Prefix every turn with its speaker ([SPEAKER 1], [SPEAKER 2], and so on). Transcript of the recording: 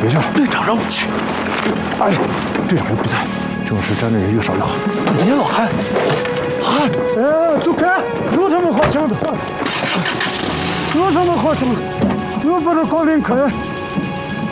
[SPEAKER 1] 别去了。
[SPEAKER 2] 队长让我去。
[SPEAKER 1] 哎，队长又不在，这种事沾的人越少越好。
[SPEAKER 2] 别老汉，汉，
[SPEAKER 1] 哎，走开！有他们花枪的，有他们花枪的，又把这搞林肯。